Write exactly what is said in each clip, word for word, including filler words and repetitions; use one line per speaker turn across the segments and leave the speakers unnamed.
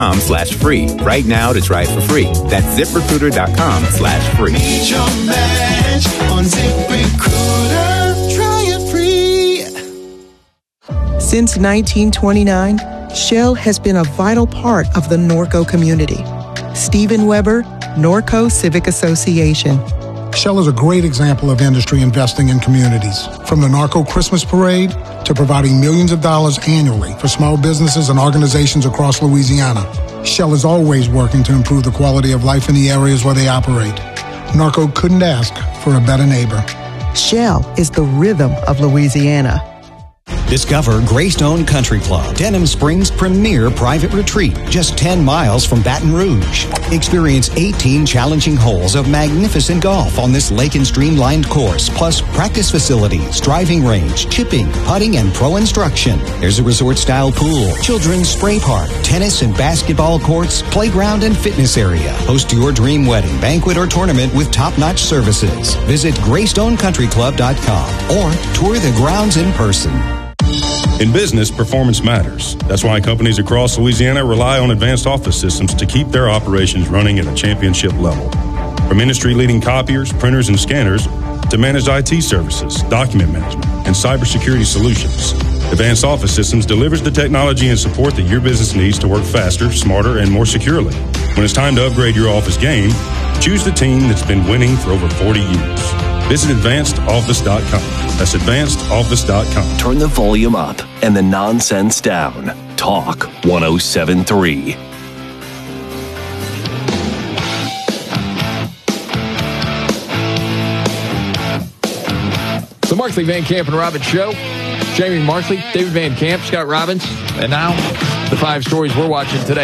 slash free right now to try it for free. That's ZipRecruiter.com slash free.
Meet your match on ZipRecruiter. Try it free.
Since nineteen twenty-nine, Shell has been a vital part of the Norco community. Stephen Weber, Norco Civic Association.
Shell is a great example of industry investing in communities. From the Norco Christmas Parade to providing millions of dollars annually for small businesses and organizations across Louisiana, Shell is always working to improve the quality of life in the areas where they operate. Norco couldn't ask for a better neighbor.
Shell is the rhythm of Louisiana.
Discover Greystone Country Club, Denham Springs' premier private retreat, just ten miles from Baton Rouge. Experience eighteen challenging holes of magnificent golf on this lake and streamlined course, plus practice facilities, driving range, chipping, putting, and pro instruction. There's a resort-style pool, children's spray park, tennis and basketball courts, playground and fitness area. Host your dream wedding, banquet, or tournament with top-notch services. Visit Greystone Country Club dot com or tour the grounds in person.
In business, performance matters. That's why companies across Louisiana rely on advanced office systems to keep their operations running at a championship level. From industry-leading copiers, printers, and scanners to managed I T services, document management, and cybersecurity solutions, Advanced Office Systems delivers the technology and support that your business needs to work faster, smarter, and more securely. When it's time to upgrade your office game, choose the team that's been winning for over forty years. Visit advanced office dot com. That's advanced office dot com.
Turn the volume up and the nonsense down. Talk one oh seven point three.
The Markley, Van Camp, and Robbins Show. Jamie Markley, David Van Camp, Scott Robbins, and now the five stories we're watching today.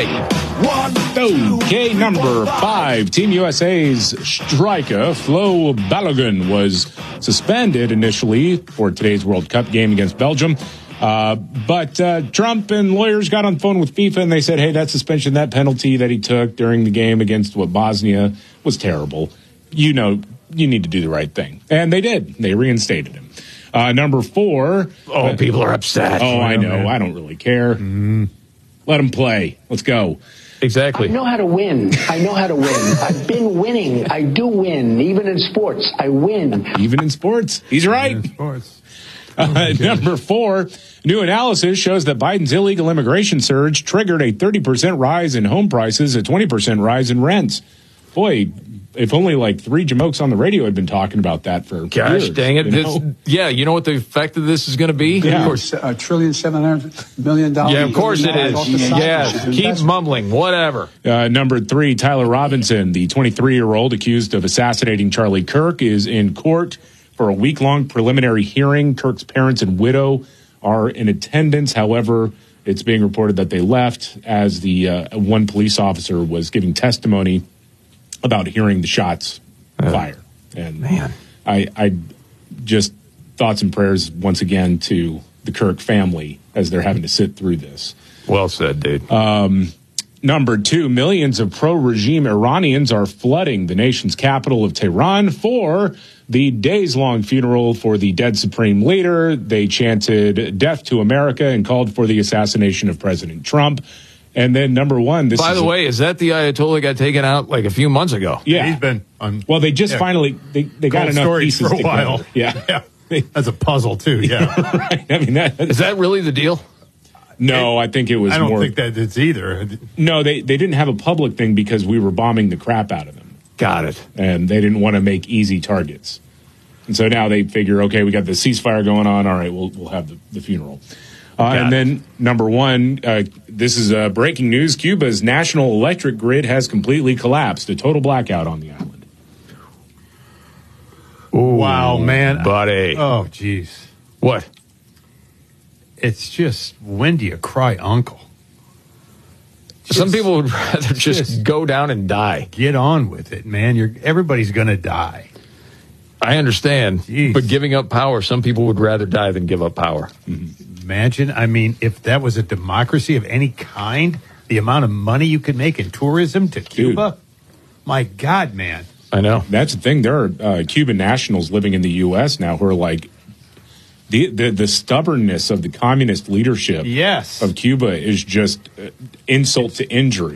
Okay, number five. Team U S A's striker Flo Balogun was suspended initially for today's World Cup game against Belgium. Uh, but uh, Trump and lawyers got on the phone with FIFA and they said, hey, that suspension, that penalty that he took during the game against what Bosnia was terrible. You know, you need to do the right thing. And they did. They reinstated him. Uh, number four.
Oh, uh, people are upset.
Oh, I know. Man. I don't really care. Mm. Let them play. Let's go.
Exactly.
I know how to win. I know how to win. I've been winning. I do win. Even in sports, I win.
Even in sports. He's right.
Even in sports.
Uh, number four, new analysis shows that Biden's illegal immigration surge triggered a thirty percent rise in home prices, a twenty percent rise in rents. Boy, if only like three jamokes on the radio had been talking about that for
Gosh,
years.
dang it.
You
This, yeah, you know what the effect of this is going to be?
Yeah.
Of course, a trillion, seven hundred million dollars.
Yeah, of course it is. Yeah, keep mumbling, whatever.
Uh, number three, Tyler Robinson, the twenty-three-year-old accused of assassinating Charlie Kirk, is in court for a week-long preliminary hearing. Kirk's parents and widow are in attendance. However, it's being reported that they left as the uh, one police officer was giving testimony about hearing the shots uh, fire. And
man,
I, I just thoughts and prayers once again to the Kirk family as they're having to sit through this.
Well said, dude.
Um, number two, millions of pro-regime Iranians are flooding the nation's capital of Tehran for the days-long funeral for the dead supreme leader. They chanted "Death to America" and called for the assassination of President Trump. And then number one, this
By
is
the
a,
way, is that the Ayatollah got taken out like a few months ago?
Yeah.
He's been on.
Well, they just
yeah.
finally, they, they got
Cold
enough
storage
pieces
for a
together.
while.
Yeah.
yeah. That's a puzzle, too. Yeah.
Right. I mean, that,
Is that really the deal?
No, I think it was
I don't
more.
think that it's either.
No, they, they didn't have a public thing because we were bombing the crap out of them.
Got it.
And they didn't want to make easy targets. And so now they figure, okay, we got the ceasefire going on. All right, we'll we'll have the, the funeral. Uh, and then number one, uh, this is uh, breaking news. Cuba's national electric grid has completely collapsed. A total blackout on the island.
Ooh, wow, man.
Buddy.
Oh, jeez.
What?
It's just, when do you cry uncle? Just,
Some people would rather just,
just
go down and die.
Get on with it, man. You're everybody's going to die.
I understand.
Jeez.
But giving up power, some people would rather die than give up power.
Mm-hmm. Imagine, I mean, if that was a democracy of any kind, the amount of money you could make in tourism to Cuba. Dude. My God, man.
I know.
That's the thing. There are uh, Cuban nationals living in the U S now who are like, the, the the stubbornness of the communist leadership
yes.
of Cuba is just uh, insult to injury.